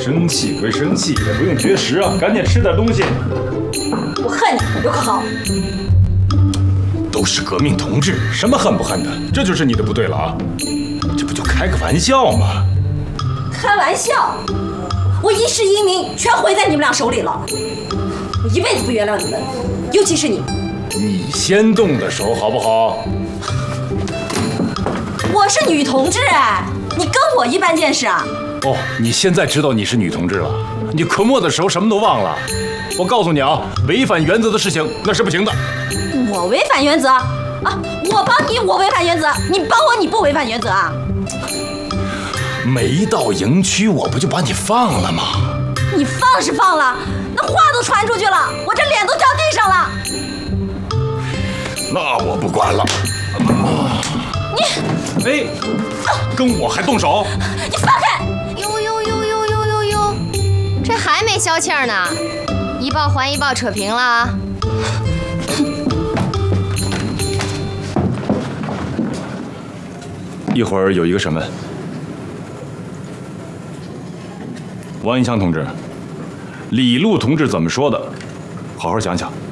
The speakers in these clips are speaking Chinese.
生气归生气，也不用绝食啊，赶紧吃点东西。 我恨你，有可好？ 都是革命同志，什么恨不恨的？这就是你的不对了啊！这不就开个玩笑吗？ 开玩笑！我一世英名全毁在你们俩手里了，我一辈子不原谅你们，尤其是你。 你先动的手好不好？ 我是女同志哎，你跟我一般见识啊？ 哦，你现在知道你是女同志了？你科末的时候什么都忘了。我告诉你啊，违反原则的事情那是不行的。 我违反原则啊？我帮你，我违反原则；你帮我，你不违反原则啊？ 没到营区，我不就把你放了吗？ 你放是放了，那话都传出去了，我这脸都掉地上了。 那我不管了。你，哎，跟我还动手？ 你放开！ 哟，这还没消气儿呢，一报还一报，扯平了啊！ 一会儿有一个审问。王银强同志，李路同志怎么说的？好好想想。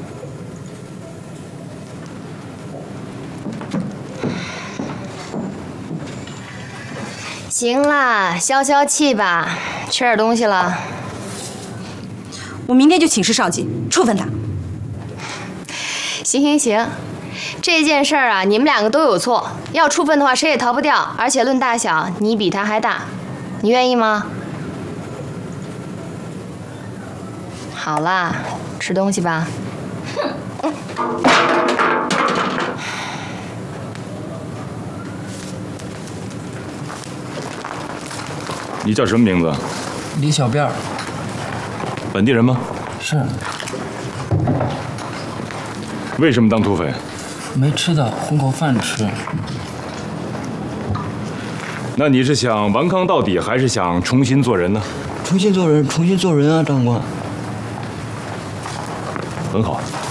行啦，消消气吧，吃点东西了。 我明天就请示上级，处分他。 行，这件事儿啊，你们两个都有错，要处分的话谁也逃不掉，而且论大小，你比他还大，你愿意吗？好啦，吃东西吧。 你叫什么名字？ 李小辫儿。 本地人吗？ 是。 为什么当土匪？ 没吃的，混口饭吃。 那你是想顽抗到底，还是想重新做人呢？ 重新做人啊，长官。 很好。